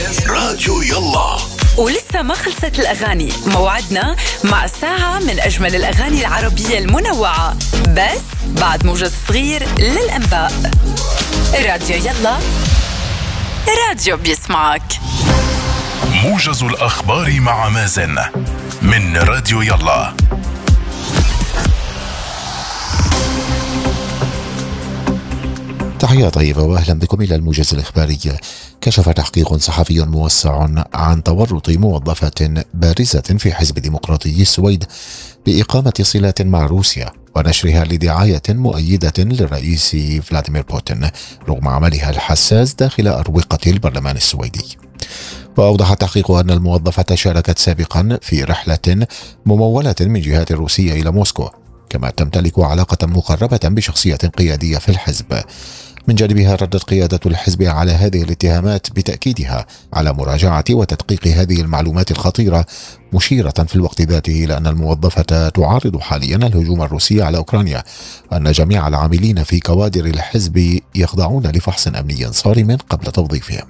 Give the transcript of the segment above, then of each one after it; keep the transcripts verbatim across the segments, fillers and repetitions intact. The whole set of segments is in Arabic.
راديو يلا. ولسه ما خلصت الأغاني، موعدنا مع ساعة من أجمل الأغاني العربية المنوعة، بس بعد موجز صغير للأنباء. راديو يلا، راديو بيسمعك. موجز الأخبار مع مازن من راديو يلا. تحية طيبة وأهلا بكم إلى الموجز الإخباري. كشف تحقيق صحفي موسع عن تورط موظفة بارزة في حزب ديمقراطي السويد بإقامة صلات مع روسيا ونشرها لدعاية مؤيدة للرئيس فلاديمير بوتين رغم عملها الحساس داخل أروقة البرلمان السويدي. وأوضح التحقيق أن الموظفة شاركت سابقا في رحلة ممولة من جهات روسية إلى موسكو، كما تمتلك علاقة مقربة بشخصية قيادية في الحزب. من جانبها ردت قيادة الحزب على هذه الاتهامات بتأكيدها على مراجعة وتدقيق هذه المعلومات الخطيرة، مشيرة في الوقت ذاته إلى أن الموظفة تعارض حاليا الهجوم الروسي على أوكرانيا، وأن جميع العاملين في كوادر الحزب يخضعون لفحص أمني صارم قبل توظيفهم.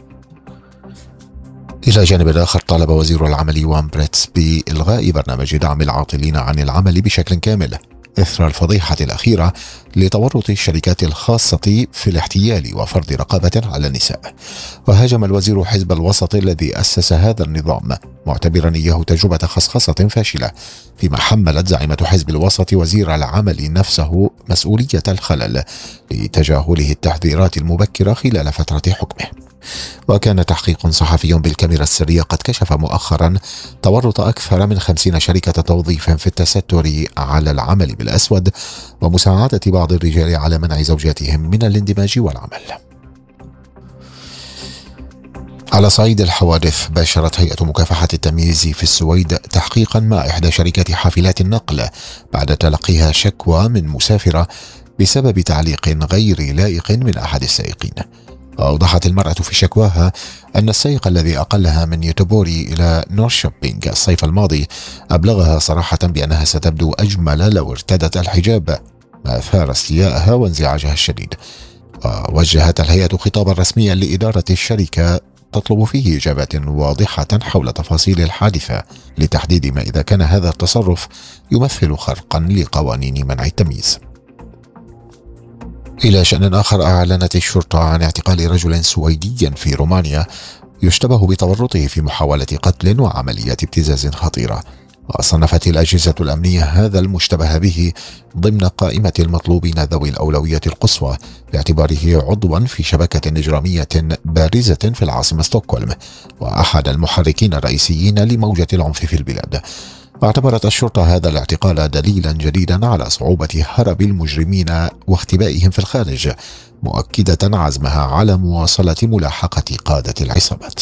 إلى جانب آخر، طالب وزير العمل يوان بريتس بإلغاء برنامج دعم العاطلين عن العمل بشكل كامل إثر الفضيحة الأخيرة لتورط الشركات الخاصة في الاحتيال وفرض رقابة على النساء. وهاجم الوزير حزب الوسط الذي أسس هذا النظام، معتبرا إياه تجربة خصخصة فاشلة، فيما حملت زعيمة حزب الوسط وزير العمل نفسه مسؤولية الخلل لتجاهله التحذيرات المبكرة خلال فترة حكمه. وكان تحقيق صحفي بالكاميرا السرية قد كشف مؤخرا تورط أكثر من خمسين شركة توظيف في التستر على العمل بالأسود ومساعدة بعض الرجال على منع زوجاتهم من الاندماج والعمل. على صعيد الحوادث، باشرت هيئة مكافحة التمييز في السويد تحقيقا مع إحدى شركات حافلات النقل بعد تلقيها شكوى من مسافرة بسبب تعليق غير لائق من أحد السائقين. أوضحت المرأة في شكواها أن السائق الذي أقلها من يوتوبوري إلى نورشوبينغ الصيف الماضي أبلغها صراحة بأنها ستبدو أجمل لو ارتدت الحجاب، ما أثار استياءها وانزعاجها الشديد. ووجهت الهيئة خطابا رسميا لإدارة الشركة تطلب فيه إجابات واضحة حول تفاصيل الحادثة لتحديد ما إذا كان هذا التصرف يمثل خرقا لقوانين منع التمييز. إلى شأن آخر، أعلنت الشرطة عن اعتقال رجل سويدي في رومانيا يشتبه بتورطه في محاولة قتل وعمليات ابتزاز خطيرة. وصنفت الأجهزة الأمنية هذا المشتبه به ضمن قائمة المطلوبين ذوي الأولوية القصوى باعتباره عضوا في شبكة إجرامية بارزة في العاصمة ستوكهولم وأحد المحركين الرئيسيين لموجة العنف في البلاد. واعتبرت الشرطة هذا الاعتقال دليلا جديدا على صعوبة هرب المجرمين واختبائهم في الخارج، مؤكدة عزمها على مواصلة ملاحقة قادة العصابات.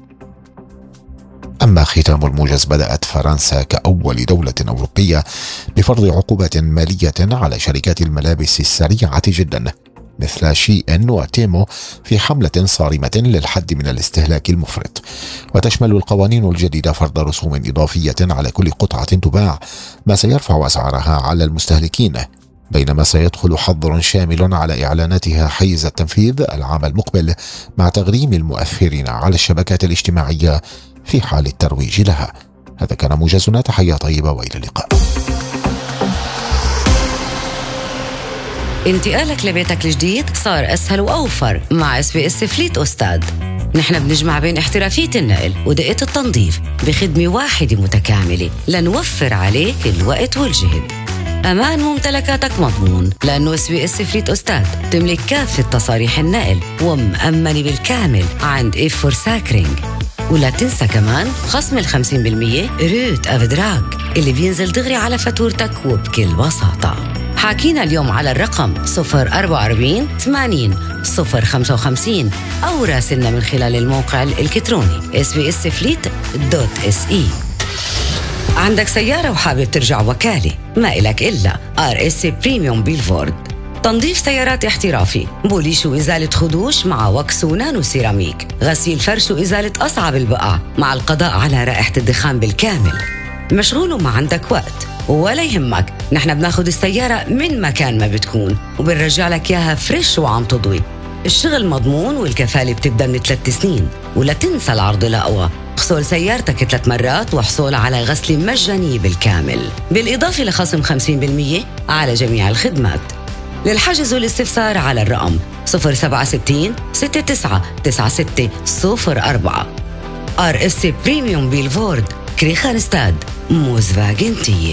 أما ختام الموجز، بدأت فرنسا كأول دولة أوروبية بفرض عقوبات مالية على شركات الملابس السريعة جدا مثل شي إن وتيمو في حملة صارمة للحد من الاستهلاك المفرط. وتشمل القوانين الجديدة فرض رسوم إضافية على كل قطعة تباع، ما سيرفع أسعارها على المستهلكين، بينما سيدخل حظر شامل على إعلاناتها حيز التنفيذ العام المقبل مع تغريم المؤثرين على الشبكات الاجتماعية في حال الترويج لها. هذا كان موجزنا، تحية طيبة وإلى اللقاء. انتقالك لبيتك الجديد صار أسهل وأوفر مع اس بي اس فليت أستاذ. نحن بنجمع بين احترافية النقل ودقة التنظيف بخدمة واحدة متكاملة لنوفر عليك الوقت والجهد. أمان ممتلكاتك مضمون، لأنه اس بي اس فليت أستاذ تملك كافة تصاريح النقل ومأمنة بالكامل عند إف فور ساكرينج. ولا تنسى كمان خصم الخمسين بالمية روت أفدراك اللي بينزل دغري على فاتورتك وبكل بساطة. حاكينا اليوم على الرقم صفر أربعة أربعين ثمانين صفر خمسة وخمسين أو راسلنا من خلال الموقع الإلكتروني اس بي اس فليت دوت اس اي. عندك سيارة وحابب ترجع وكالة؟ ما إلك إلا آر إس بريميوم بيلفورد، تنظيف سيارات احترافي، بوليش وإزالة خدوش مع وكس ونانو سيراميك، غسيل فرش وإزالة أصعب البقع مع القضاء على رائحة الدخان بالكامل. مشغول وما عندك وقت؟ ولا يهمك، نحن بناخد السيارة من مكان ما بتكون وبنرجع لك إياها فريش وعم تضوي. الشغل مضمون والكفالة بتبدأ من ثلاث سنين. ولا تنسى العرض الأقوى، اغسل سيارتك ثلاث مرات واحصل على غسل مجاني بالكامل، بالإضافة لخصم خمسين بالمية على جميع الخدمات. للحجز والاستفسار على الرقم صفر سبعة ستين ستة تسعة تسعة ستة صفر أربعة. آر إس بريميوم بيلفورد كريخانستاد موزفاجن تيه.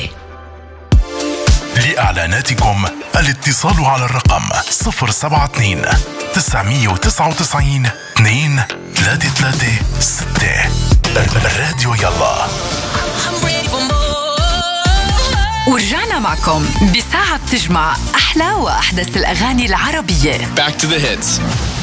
لإعلاناتكم الاتصال على الرقم صفر سبعة اثنين تسعمية وتسعة وتسعين اثنين ثلاثة ثلاثة ستة. راديو يلا. ورجعنا معكم بساعة بتجمع أحلى وأحدث الأغاني العربية. Back to the hits.